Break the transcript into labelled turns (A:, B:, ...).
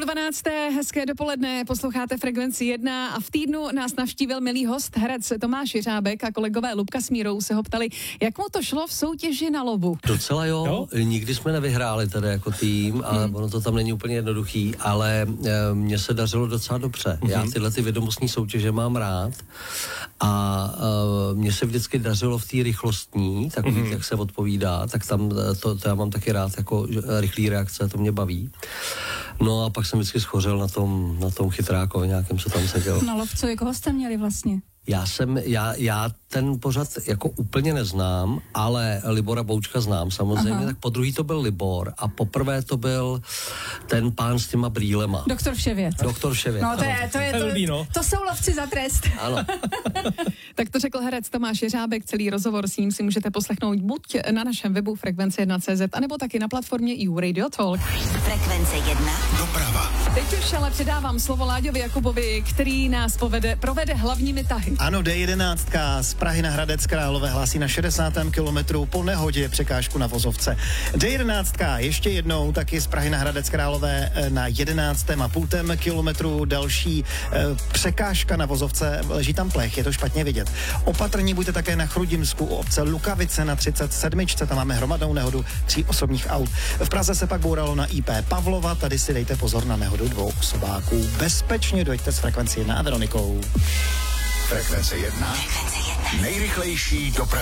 A: 12:30, hezké dopoledne, posloucháte Frekvenci 1 a v týdnu nás navštívil milý host, herec Tomáš Jeřábek a kolegové Lubka s Mírou se ho ptali, jak mu to šlo v soutěži na lovu.
B: Docela jo? Nikdy jsme nevyhráli tady jako tým a ono to tam není úplně jednoduchý, ale mně se dařilo docela dobře. Já tyhle ty vědomostní soutěže mám rád a mně se vždycky dařilo v té rychlostní, takový, jak se odpovídá, tak tam to já mám taky rád, jako rychlý reakce, to mě baví. No a pak jsem vždycky schořel na tom chytrákovi nějakém, co tam seděl.
C: Na lovcu, koho jste měli vlastně?
B: Já ten pořad jako úplně neznám, ale Libora Boučka znám samozřejmě, tak po druhý to byl Libor a poprvé to byl ten pán s těma brýlema.
C: Doktor Vševět.
A: No
C: to jsou lovci za trest.
B: Ano.
A: Tak to řekl herec Tomáš Jeřábek, celý rozhovor s ním si můžete poslechnout buď na našem webu Frekvence1.cz, anebo taky na platformě EU Radio Talk.
D: Frekvence 1.
E: Doprava.
A: Teď už ale předávám slovo Láďovi Jakubovi, který nás provede hlavními tahy.
E: Ano, D11 z Prahy na Hradec Králové hlásí na 60. kilometru po nehodě překážku na vozovce. D11 ještě jednou taky z Prahy na Hradec Králové na 11,5 kilometru další překážka na vozovce, leží tam plech, je to špatně vidět. Opatrní buďte také na Chrudimsku u obce Lukavice na 37, tam máme hromadnou nehodu 3 osobních aut. V Praze se pak bouralo na IP Pavlova, tady si dejte pozor na nehodu 2 osobáků. Bezpečně dojďte s Frekvencí 1 a Veronikou.
F: Frekvence 1. Nejrychlejší doprava.